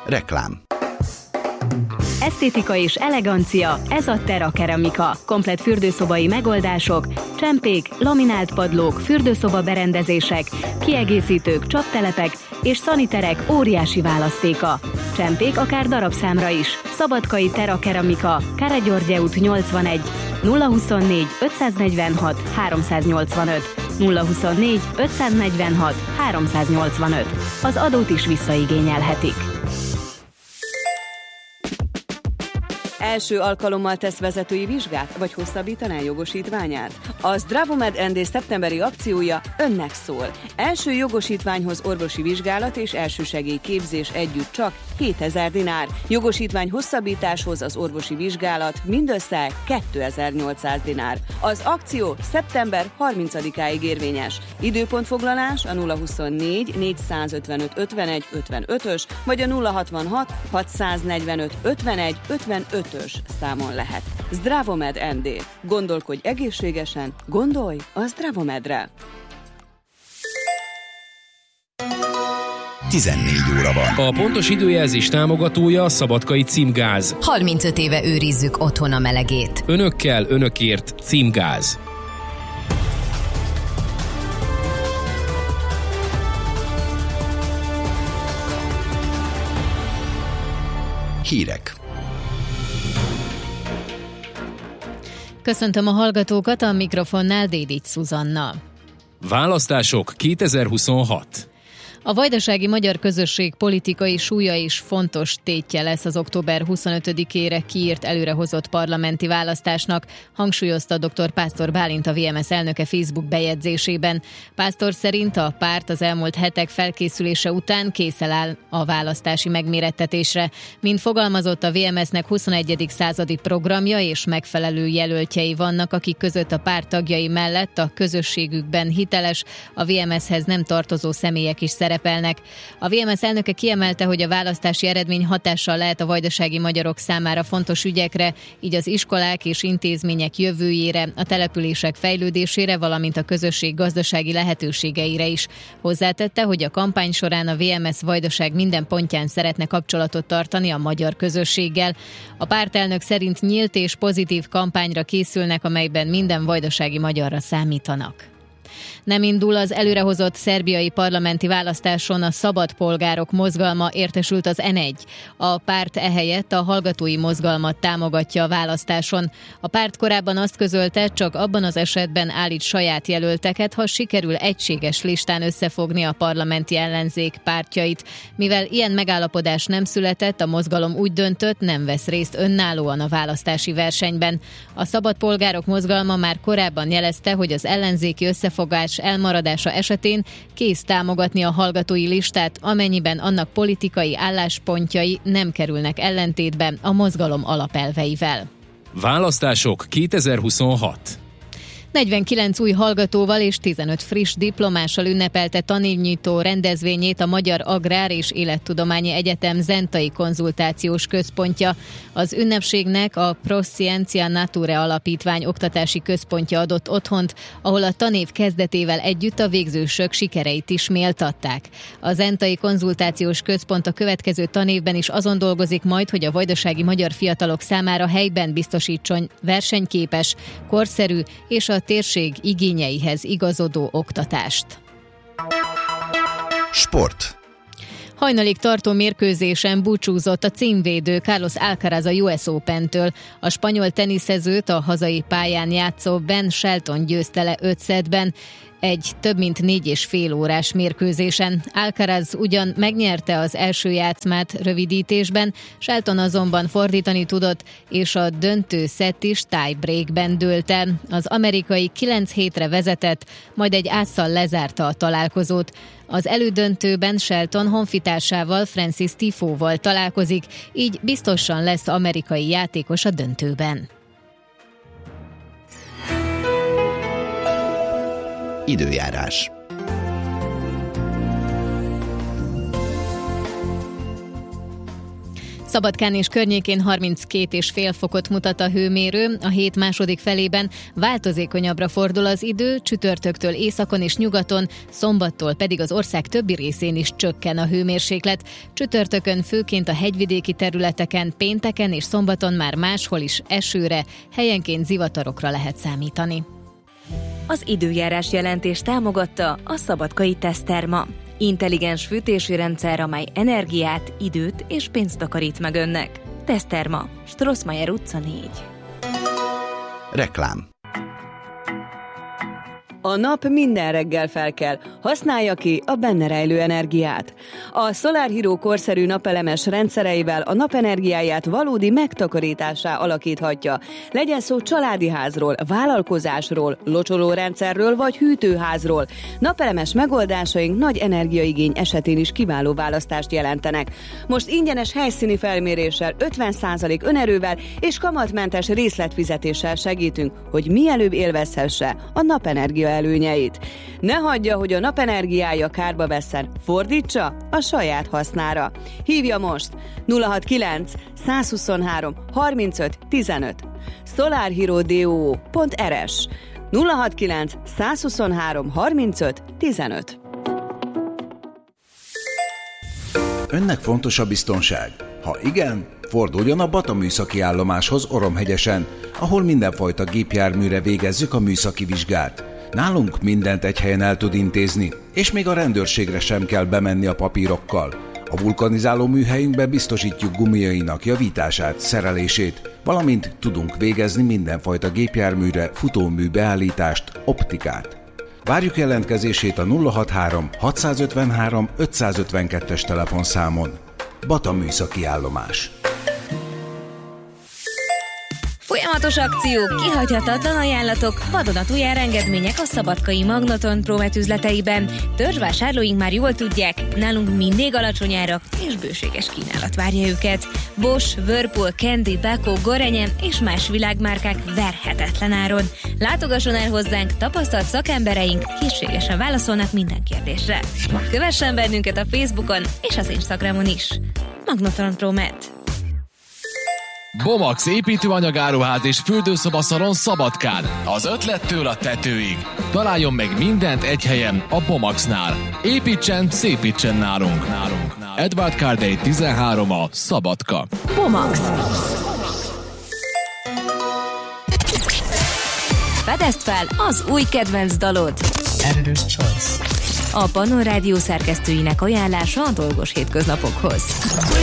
Reklám. Esztétika és elegancia, ez a Terra Keramika. Komplett fürdőszobai megoldások, csempék, laminált padlók, fürdőszoba berendezések, kiegészítők, csaptelepek és szaniterek óriási választéka. Csempék akár darabszámra is. Szabadkai Terra Keramika, Káregyörgye út 81, 024 546 385, 024 546 385. Az adót is visszaigényelhetik. Első alkalommal tesz vezetői vizsgát, vagy hosszabbítaná jogosítványát? A Zdravomed ND szeptemberi akciója önnek szól. Első jogosítványhoz orvosi vizsgálat és elsősegély képzés együtt csak 7000 dinár. Jogosítvány hosszabbításhoz az orvosi vizsgálat mindössze 2800 dinár. Az akció szeptember 30-áig érvényes. Időpontfoglalás a 024 455 51 55-ös vagy a 066 645 51 55-ös számon lehet. Zdravomed ND. Gondolkodj egészségesen, gondolj a Zdravomedre. 14 óra van. A pontos időjelzés támogatója a Szabadkai Címgáz. 35 éve őrizzük otthon a melegét. Önökkel, önökért Címgáz. Hírek. Köszöntöm a hallgatókat, a mikrofonnál Dédics Szuzanna. Választások 2026. A vajdasági magyar közösség politikai súlya is fontos tétje lesz az október 25-ére kiírt előrehozott parlamenti választásnak, hangsúlyozta dr. Pásztor Bálint, a VMS elnöke Facebook bejegyzésében. Pásztor szerint a párt az elmúlt hetek felkészülése után készen áll a választási megmérettetésre. Mint fogalmazott, a VMS-nek 21. századi programja és megfelelő jelöltjei vannak, akik között a párt tagjai mellett a közösségükben hiteles, a VMS-hez nem tartozó személyek is szerepelnek. A VMS elnöke kiemelte, hogy a választási eredmény hatással lehet a vajdasági magyarok számára fontos ügyekre, így az iskolák és intézmények jövőjére, a települések fejlődésére, valamint a közösség gazdasági lehetőségeire is. Hozzátette, hogy a kampány során a VMS Vajdaság minden pontján szeretne kapcsolatot tartani a magyar közösséggel. A pártelnök szerint nyílt és pozitív kampányra készülnek, amelyben minden vajdasági magyarra számítanak. Nem indul az előrehozott szerbiai parlamenti választáson a Szabad Polgárok mozgalma, értesült az N1. A párt ehelyett a hallgatói mozgalmat támogatja a választáson. A párt korábban azt közölte, csak abban az esetben állít saját jelölteket, ha sikerül egységes listán összefogni a parlamenti ellenzék pártjait. Mivel ilyen megállapodás nem született, a mozgalom úgy döntött, nem vesz részt önállóan a választási versenyben. A Szabad Polgárok mozgalma már korábban jelezte, hogy az ellenzéki összefogás elmaradása esetén kész támogatni a hallgatói listát, amennyiben annak politikai álláspontjai nem kerülnek ellentétbe a mozgalom alapelveivel. Választások 2026. 49 új hallgatóval és 15 friss diplomással ünnepelte tanévnyitó rendezvényét a Magyar Agrár és Élettudományi Egyetem Zentai Konzultációs Központja. Az ünnepségnek a Proscientia Naturae Alapítvány oktatási központja adott otthont, ahol a tanév kezdetével együtt a végzősök sikereit is méltatták. A Zentai Konzultációs Központ a következő tanévben is azon dolgozik majd, hogy a vajdasági magyar fiatalok számára helyben biztosítson versenyképes, korszerű és a térség igényeihez igazodó oktatást. Sport. Hajnalig tartó mérkőzésen búcsúzott a címvédő Carlos Alcaraz a US Open-től. A spanyol teniszezőt a hazai pályán játszó Ben Shelton győzte le 5 szettben, egy több mint 4,5 órás mérkőzésen. Alcaraz ugyan megnyerte az első játszmát rövidítésben, Shelton azonban fordítani tudott, és a döntő szett is tie-breakben dőlt el. Az amerikai 9-7-re vezetett, majd egy ásszal lezárta a találkozót. Az elődöntőben Shelton honfitársával, Francis Tiafoe-val találkozik, így biztosan lesz amerikai játékos a döntőben. Időjárás. Szabadkán és környékén 32,5 fokot mutat a hőmérő, a hét második felében változékonyabbra fordul az idő, csütörtöktől északon és nyugaton, szombattól pedig az ország többi részén is csökken a hőmérséklet. Csütörtökön főként a hegyvidéki területeken, pénteken és szombaton már máshol is esőre, helyenként zivatarokra lehet számítani. Az időjárás jelentést támogatta a Szabadkai Teszterma. Intelligens fűtési rendszer, amely energiát, időt és pénzt takarít meg önnek. Teszterma, Strossmayer utca 4. Reklám. A nap minden reggel felkel, használja ki a benne rejlő energiát. A Solar Hero korszerű napelemes rendszereivel a napenergiáját valódi megtakarításá alakíthatja. Legyen szó családi házról, vállalkozásról, locsolórendszerről vagy hűtőházról. Napelemes megoldásaink nagy energiaigény esetén is kiváló választást jelentenek. Most ingyenes helyszíni felméréssel, 50% önerővel és kamatmentes részletfizetéssel segítünk, hogy mielőbb élvezhesse a napenergia előnyeit. Ne hagyja, hogy a napenergiája kárba vesszen, fordítsa a saját hasznára. Hívja most 069 123 35 15 solarhero.rs 069 123 35 15. Önnek fontos a biztonság? Ha igen, forduljon a Bata műszaki állomáshoz Oromhegyesen, ahol mindenfajta gépjárműre végezzük a műszaki vizsgát. Nálunk mindent egy helyen el tud intézni, és még a rendőrségre sem kell bemenni a papírokkal. A vulkanizáló műhelyünkbe biztosítjuk gumiainak javítását, szerelését, valamint tudunk végezni mindenfajta gépjárműre futómű beállítást, optikát. Várjuk jelentkezését a 063 653 552-es telefonszámon. Bata műszaki állomás. Folyamatos akciók, kihagyhatatlan ajánlatok, vadonatúj árengedmények a Szabadkai Magnoton Promet üzleteiben. Törzsvásárlóink már jól tudják, nálunk mindig alacsony árak és bőséges kínálat várja őket. Bosch, Whirlpool, Candy, Beko, Gorenje és más világmárkák verhetetlen áron. Látogasson el hozzánk, tapasztalt szakembereink készségesen válaszolnak minden kérdésre. Kövessen bennünket a Facebookon és az Instagramon is. Magnoton Promet. Bomax építőanyagáruház és fürdőszobaszalon Szabadkán. Az ötlettől a tetőig. Találjon meg mindent egy helyen a Bomaxnál. Építsen, szépítsen nálunk. Edward Cardey 13 a Szabadka. Bomax. Fedezd fel az új kedvenc dalod. Editor's Choice. A Pannon Rádió szerkesztőinek ajánlása a dolgos hétköznapokhoz.